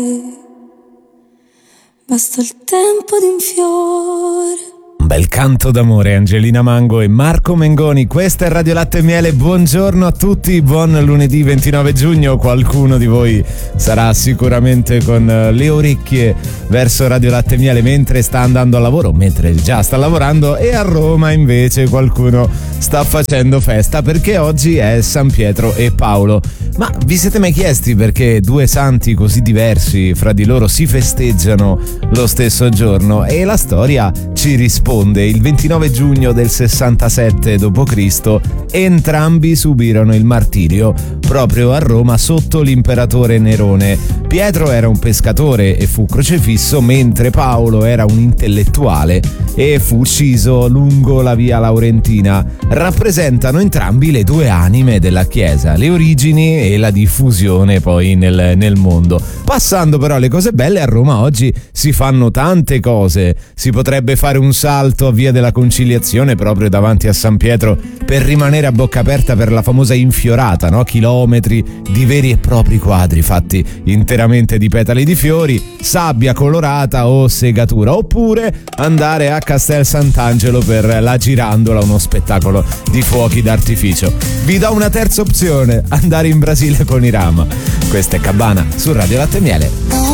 Basta il tempo di un fiore. Un bel canto d'amore, Angelina Mango e Marco Mengoni. Questa è Radio Latte e Miele. Buongiorno a tutti, buon lunedì 29 giugno. Qualcuno di voi sarà sicuramente con le orecchie verso Radio Latte e Miele mentre sta andando al lavoro, mentre già sta lavorando, e a Roma invece qualcuno sta facendo festa perché oggi è San Pietro e Paolo. Ma vi siete mai chiesti perché due santi così diversi fra di loro si festeggiano lo stesso giorno? E la storia ci risponde. Il 29 giugno del 67 d.C. entrambi subirono il martirio proprio a Roma sotto l'imperatore Nerone. Pietro era un pescatore e fu crocifisso, mentre Paolo era un intellettuale e fu ucciso lungo la via Laurentina. Rappresentano entrambi le due anime della Chiesa, le origini e la diffusione poi nel mondo. Passando però alle cose belle, a Roma oggi si fanno tante cose. Si potrebbe fare un salto a Via della Conciliazione proprio davanti a San Pietro per rimanere a bocca aperta per la famosa infiorata, no? Chilometri di veri e propri quadri fatti interamente di petali di fiori, sabbia colorata o segatura, oppure andare a Castel Sant'Angelo per la girandola, uno spettacolo di fuochi d'artificio. Vi do una terza opzione: andare in Brasile con i Rama. Questa è Cabana su Radio Latte e Miele.